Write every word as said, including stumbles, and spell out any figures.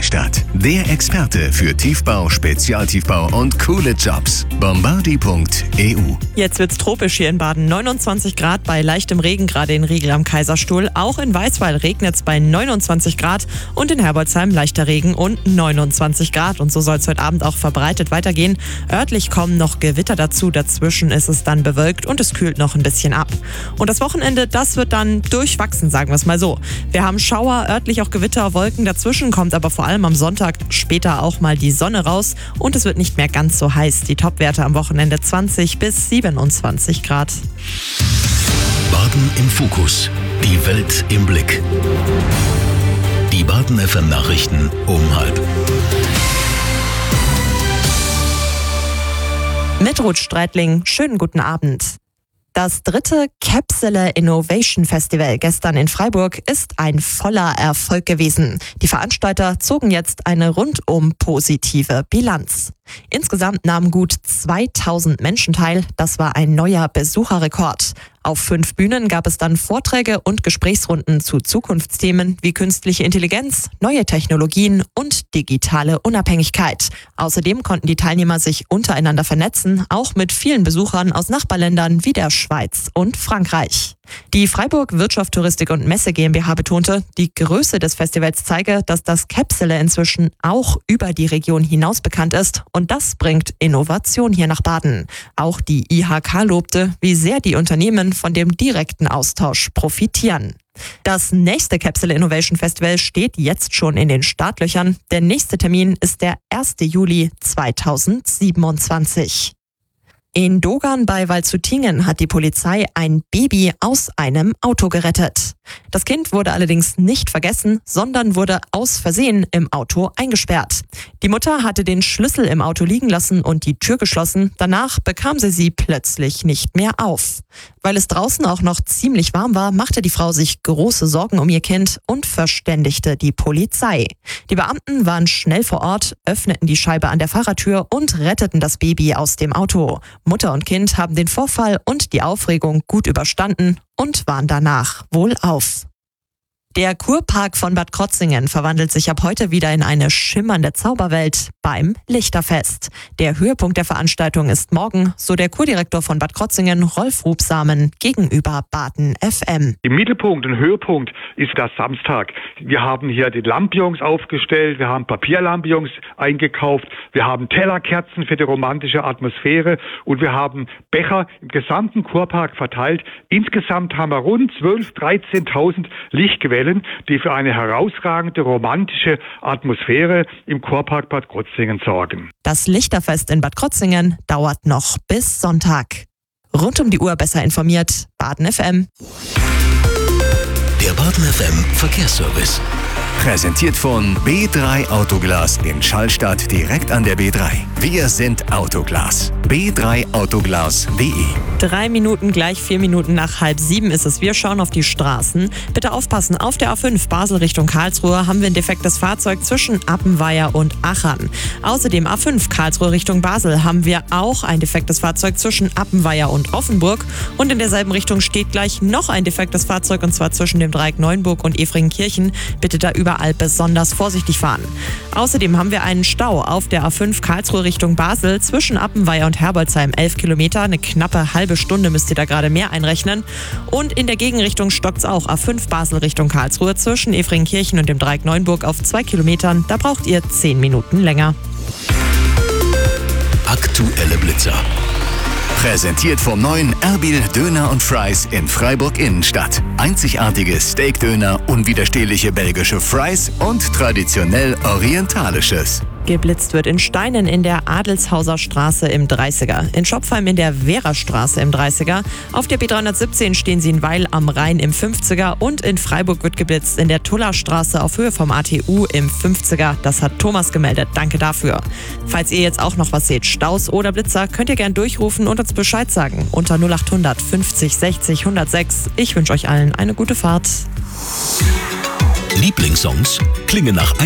Schallstadt. Der Experte für Tiefbau, Spezialtiefbau und coole Jobs. bombardi punkt e u. Jetzt wird's tropisch hier in Baden. neunundzwanzig Grad bei leichtem Regen, gerade in Riegel am Kaiserstuhl. Auch in Weißweiler regnet's bei neunundzwanzig Grad und in Herbolzheim leichter Regen und neunundzwanzig Grad. Und so soll es heute Abend auch verbreitet weitergehen. Örtlich kommen noch Gewitter dazu. Dazwischen ist es dann bewölkt und es kühlt noch ein bisschen ab. Und das Wochenende, das wird dann durchwachsen, sagen wir es mal so. Wir haben Schauer, örtlich auch Gewitter, Wolken. Dazwischen kommt aber vor allem am Sonntag später auch mal die Sonne raus. Und es wird nicht mehr ganz so heiß. Die Topwerte am Wochenende zwanzig bis siebenundzwanzig Grad. Baden im Fokus. Die Welt im Blick. Die Baden F M Nachrichten um halb. Mit Ruth Streitling, schönen guten Abend. Das dritte Capsule Innovation Festival gestern in Freiburg ist ein voller Erfolg gewesen. Die Veranstalter zogen jetzt eine rundum positive Bilanz. Insgesamt nahmen gut zweitausend Menschen teil. Das war ein neuer Besucherrekord. Auf fünf Bühnen gab es dann Vorträge und Gesprächsrunden zu Zukunftsthemen wie künstliche Intelligenz, neue Technologien und digitale Unabhängigkeit. Außerdem konnten die Teilnehmer sich untereinander vernetzen, auch mit vielen Besuchern aus Nachbarländern wie der Schweiz und Frankreich. Die Freiburg Wirtschaft, Touristik und Messe GmbH betonte, die Größe des Festivals zeige, dass das Capsule inzwischen auch über die Region hinaus bekannt ist und das bringt Innovation hier nach Baden. Auch die I H K lobte, wie sehr die Unternehmen von dem direkten Austausch profitieren. Das nächste Capsule Innovation Festival steht jetzt schon in den Startlöchern. Der nächste Termin ist der erster Juli zweitausendsiebenundzwanzig. In Dogern bei Waldshutingen hat die Polizei ein Baby aus einem Auto gerettet. Das Kind wurde allerdings nicht vergessen, sondern wurde aus Versehen im Auto eingesperrt. Die Mutter hatte den Schlüssel im Auto liegen lassen und die Tür geschlossen. Danach bekam sie sie plötzlich nicht mehr auf. Weil es draußen auch noch ziemlich warm war, machte die Frau sich große Sorgen um ihr Kind und verständigte die Polizei. Die Beamten waren schnell vor Ort, öffneten die Scheibe an der Fahrertür und retteten das Baby aus dem Auto. Mutter und Kind haben den Vorfall und die Aufregung gut überstanden und waren danach wohlauf. Der Kurpark von Bad Krozingen verwandelt sich ab heute wieder in eine schimmernde Zauberwelt beim Lichterfest. Der Höhepunkt der Veranstaltung ist morgen, so der Kurdirektor von Bad Krozingen, Rolf Rubsamen, gegenüber Baden F M. Im Mittelpunkt und Höhepunkt ist das Samstag. Wir haben hier die Lampions aufgestellt, wir haben Papierlampions eingekauft, wir haben Tellerkerzen für die romantische Atmosphäre und wir haben Becher im gesamten Kurpark verteilt. Insgesamt haben wir rund zwölftausend, dreizehntausend Lichtquellen, die für eine herausragende romantische Atmosphäre im Kurpark Bad Krozingen sorgen. Das Lichterfest in Bad Krozingen dauert noch bis Sonntag. Rund um die Uhr besser informiert, Baden F M. Der Baden F M Verkehrsservice. Präsentiert von B drei Autoglas in Schallstadt direkt an der B drei. Wir sind Autoglas. B drei Autoglas punkt de. Drei Minuten gleich vier Minuten nach halb sieben ist es. Wir schauen auf die Straßen. Bitte aufpassen, auf der A fünf Basel Richtung Karlsruhe haben wir ein defektes Fahrzeug zwischen Appenweier und Achern. Außerdem A fünf Karlsruhe Richtung Basel haben wir auch ein defektes Fahrzeug zwischen Appenweier und Offenburg. Und in derselben Richtung steht gleich noch ein defektes Fahrzeug und zwar zwischen dem Dreieck Neuenburg und Efringenkirchen. Bitte da überall besonders vorsichtig fahren. Außerdem haben wir einen Stau auf der A fünf Karlsruhe Richtung Basel zwischen Appenweier und Herbolzheim. elf Kilometer, eine knappe halbe Stunde müsst ihr da gerade mehr einrechnen. Und in der Gegenrichtung stockt's auch. A fünf Basel Richtung Karlsruhe zwischen Efringenkirchen und dem Dreieck Neuenburg auf zwei Kilometern. Da braucht ihr zehn Minuten länger. Aktuelle Blitzer. Präsentiert vom neuen Erbil Döner und Fries in Freiburg Innenstadt. Einzigartige Steakdöner, unwiderstehliche belgische Fries und traditionell orientalisches. Geblitzt wird in Steinen in der Adelshauser Straße im dreißiger, in Schopfheim in der Wehrastraße im dreißiger, auf der B dreihundertsiebzehn stehen sie in Weil am Rhein im fünfziger und in Freiburg wird geblitzt in der Tullerstraße auf Höhe vom A T U im fünfziger. Das hat Thomas gemeldet. Danke dafür. Falls ihr jetzt auch noch was seht, Staus oder Blitzer, könnt ihr gern durchrufen und uns Bescheid sagen. Unter null achthundert fünfzig sechzig hundertsechs. Ich wünsche euch allen eine gute Fahrt. Lieblingssongs klingen nach